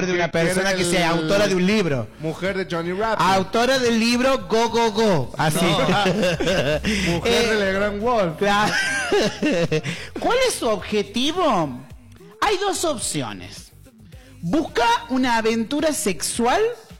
nombre de una persona que sea autora de un libro. Mujer de Johnny Rappin. Autora del libro Go, Go, Go. Así. Mujer de Legrand Wolf. Claro. ¿Cuál es su objetivo? Hay dos opciones. Busca una aventura sexual.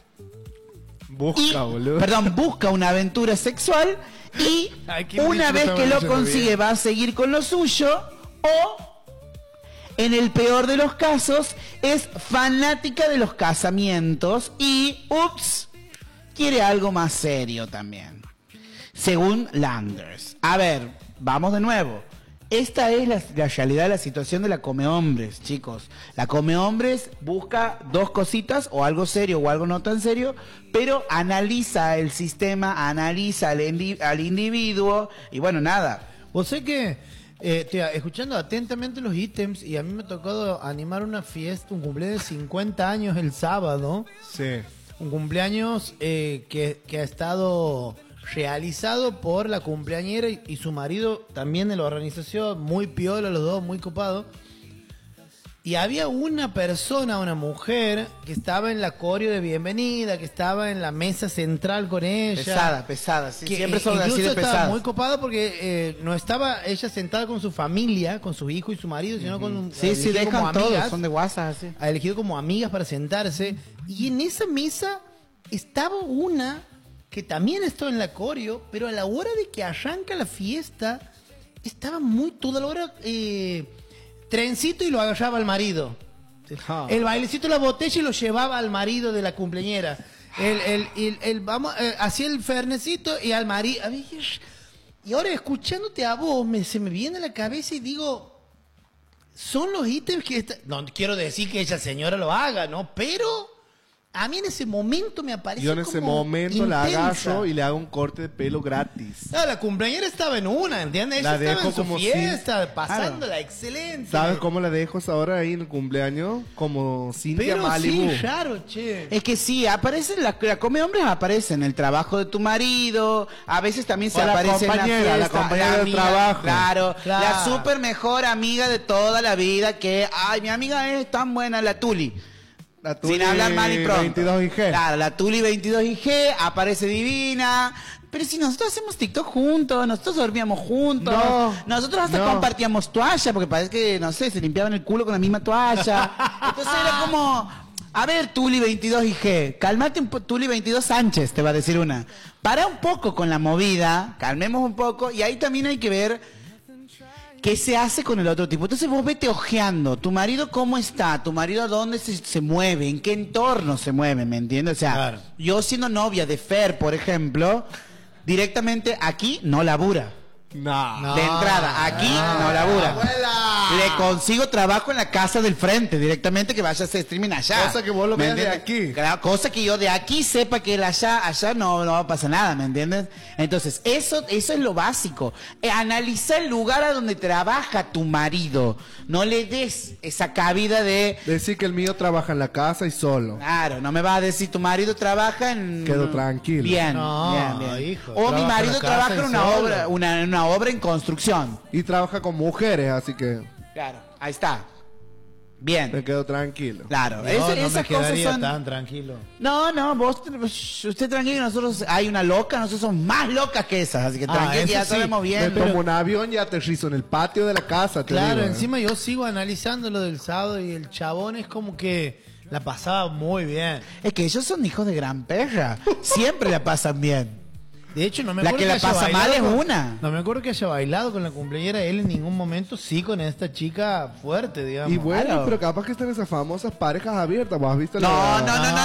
Busca una aventura sexual y una vez que lo consigue va a seguir con lo suyo, o en el peor de los casos es fanática de los casamientos y quiere algo más serio también, según Landers. A ver, vamos de nuevo. Esta es la realidad de la situación de la Comehombres, chicos. La Comehombres busca dos cositas, o algo serio o algo no tan serio, pero analiza el sistema, analiza al individuo, y bueno, nada. Vos sé que, escuchando atentamente los ítems, y a mí me ha tocado animar una fiesta, un cumpleaños de 50 años el sábado. Sí. Un cumpleaños que ha estado realizado por la cumpleañera y su marido también de la organización, muy piola los dos, muy copados. Y había una persona, una mujer, que estaba en la coreo de bienvenida, que estaba en la mesa central con ella. Pesada, sí, que, siempre son así de pesadas. Estaba muy copada porque no estaba ella sentada con su familia, con su hijo y su marido, sino con sí, dejan todos, son de WhatsApp, así. Ha elegido como amigas para sentarse. Y en esa mesa estaba una que también estaba en la coreo, pero a la hora de que arranca la fiesta, estaba muy toda la hora trencito y lo agarraba al marido. El bailecito de la botella y lo llevaba al marido de la cumpleañera. Hacía el fernecito y al marido. Y ahora escuchándote a vos, se me viene a la cabeza y digo, son los ítems que... No quiero decir que esa señora lo haga, ¿no? Pero... a mí en ese momento me aparece. Yo en ese momento intensa. la agarro y le hago un corte de pelo gratis. No, la cumpleañera estaba en una, ¿entiendes? Ella estaba en su fiesta, pasándola excelente. ¿Sabes cómo la dejo ahora ahí en el cumpleaños? Como Cintia Malibu. Sí, raro, che. Es que sí, aparece la Comehombres aparece en el trabajo de tu marido, a veces también se aparece en la fiesta, la compañera de trabajo. Claro, la súper mejor amiga de toda la vida que, ay, mi amiga es tan buena, la Tuli. Sin hablar mal y pronto. 22IG. Claro, la Tuli 22IG aparece divina. Pero si nosotros hacemos TikTok juntos, nosotros dormíamos juntos, nosotros hasta compartíamos toalla, porque parece que, no sé, se limpiaban el culo con la misma toalla. Entonces era como, a ver, Tuli 22IG, cálmate un poco, Tuli 22 Sánchez, te va a decir una. Para un poco con la movida, calmemos un poco, y ahí también hay que ver ¿qué se hace con el otro tipo? Entonces vos vete ojeando, tu marido cómo está, tu marido a dónde se mueve, en qué entorno se mueve, ¿me entiendes? O sea, yo siendo novia de Fer, por ejemplo, directamente aquí no labura. No. De entrada, aquí no labura. Abuela. Le consigo trabajo en la casa del frente, directamente que vaya a hacer streaming allá. Cosa que vos lo veas de aquí. Claro, cosa que yo de aquí sepa que él allá no pasa nada, ¿me entiendes? Entonces, eso es lo básico. Analiza el lugar a donde trabaja tu marido. No le des esa cabida de... decir que el mío trabaja en la casa y solo. Claro, no me vas a decir tu marido trabaja en... Quedo tranquilo. Bien, bien. Hijo, o mi marido trabaja en una obra en construcción. Y trabaja con mujeres, así que... claro, ahí está. Bien. Me quedo tranquilo. Claro, no esas me quedaría cosas son... tan tranquilo. No, usted tranquilo, nosotros hay una loca, nosotros somos más locas que esas, así que tranquilo, ya sabemos bien. Me tomo un avión y aterrizo en el patio de la casa. Claro, encima yo sigo analizando lo del sábado y el chabón es como que la pasaba muy bien. Es que ellos son hijos de gran perra, siempre la pasan bien. De hecho, no me acuerdo la que la pasa mal es una. No me acuerdo que haya bailado con la cumpleañera él en ningún momento, sí, con esta chica fuerte, digamos. Y bueno, pero capaz que están esas famosas parejas abiertas. ¿Vos has visto? No,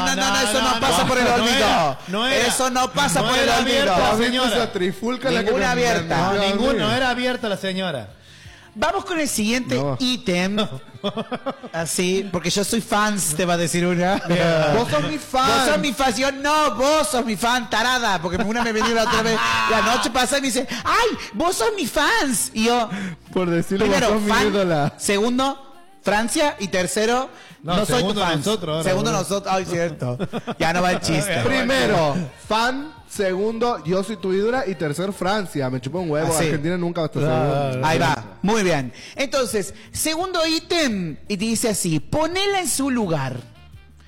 eso no pasa por el olvido. Eso no pasa por el olvido. ¿Has visto esa trifulca? Ninguna abierta. No era abierta la señora. Vamos con el siguiente ítem. Así, porque yo soy fans, te va a decir una. Vos sos mi fan. Vos sos mi fan. Yo no, vos sos mi fan, tarada. Porque una me venía la otra vez, la noche pasada y me dice, ¡ay, vos sos mi fans! Y yo, por decirlo, primero, vos sos mi ídola. Segundo, Francia. Y tercero, no soy tu fan. Segundo, nosotros. Ay, cierto. Ya no va el chiste. Primero, fan. Segundo, yo soy tu ídola. Y tercero, Francia. Me chupa un huevo. Argentina nunca va a estar seguro. Ahí va. Muy bien. Entonces, segundo ítem. Y dice así: ponela en su lugar.